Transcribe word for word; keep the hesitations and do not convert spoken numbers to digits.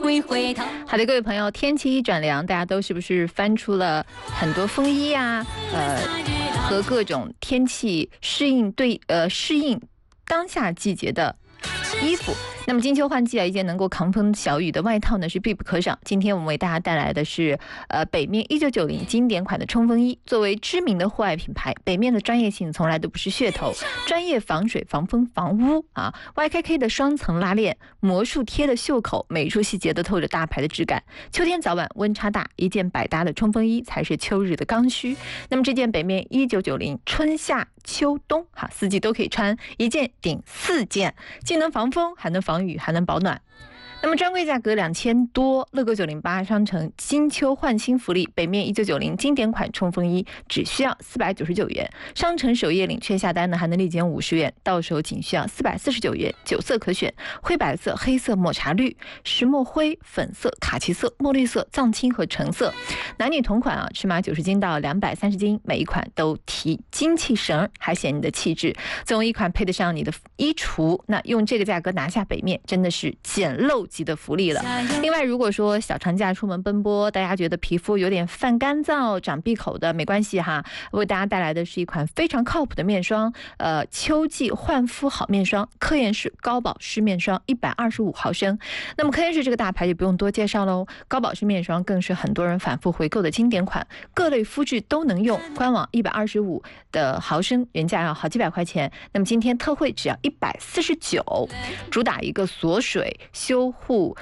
会回头。 好的，各位朋友，天气一转凉，大家都是不是翻出了很多风衣啊？呃，和各种天气适应对呃适应当下季节的衣服。那么金秋换季啊，一件能够抗风小雨的外套呢是必不可少。今天我们为大家带来的是呃北面一九九零经典款的冲锋衣。作为知名的户外品牌，北面的专业性从来都不是噱头，专业防水、防风、防污啊 ！Y K K 的双层拉链，魔术贴的袖口，每处细节都透着大牌的质感。秋天早晚温差大，一件百搭的冲锋衣才是秋日的刚需。那么这件北面一九九零春夏秋冬哈四季都可以穿，一件顶四件，既能防风还能防雨还能保暖。那么专柜价格两千多，乐购九零八商城金秋换新福利，北面一九九零经典款冲锋衣只需要四百九十九元，商城首页领券下单呢还能立减五十元，到手仅需要四百四十九元，九色可选，灰白色、黑色、抹茶绿、石墨灰、粉色、卡其色、墨绿色、藏青和橙色，男女同款啊，尺码九十斤到两百三十斤，每一款都提精气神，还显你的气质，总有一款配得上你的衣橱。那用这个价格拿下北面，真的是捡漏级的福利了。另外，如果说小长假出门奔波，大家觉得皮肤有点泛干燥、长闭口的，没关系哈，为大家带来的是一款非常靠谱的面霜，呃，秋季焕肤好面霜，科颜氏高保湿面霜，一百二十五毫升。那么科颜氏这个大牌就不用多介绍喽，高保湿面霜更是很多人反复回购的经典款，各类肤质都能用。官网一百二十五的毫升原价要好几百块钱，那么今天特惠只要一百四十九，主打一个锁水修护